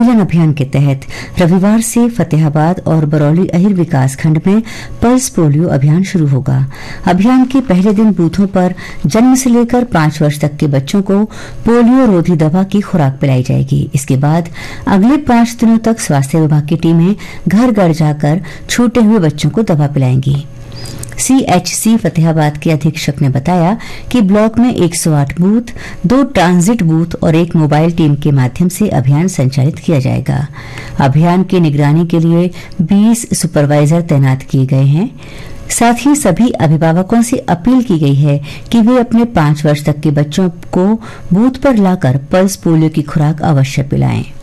मिलन अभियान के तहत रविवार से फतेहाबाद और बरौली अहिर विकास खंड में पल्स पोलियो अभियान शुरू होगा। अभियान के पहले दिन बूथों पर जन्म से लेकर 5 वर्ष तक के बच्चों को पोलियो रोधी दवा की खुराक पिलाई जाएगी। इसके बाद अगले 5 दिनों तक स्वास्थ्य विभाग की टीमें घर घर जाकर छूटे हुए बच्चों को दवा पिलाएंगी। सीएचसी फतेहाबाद के अधीक्षक ने बताया कि ब्लॉक में 108 बूथ, 2 ट्रांजिट बूथ और 1 मोबाइल टीम के माध्यम से अभियान संचालित किया जाएगा। अभियान की निगरानी के लिए 20 सुपरवाइजर तैनात किए गए हैं। साथ ही सभी अभिभावकों से अपील की गई है कि वे अपने 5 वर्ष तक के बच्चों को बूथ पर लाकर पल्स पोलियो की खुराक अवश्य पिलाएं।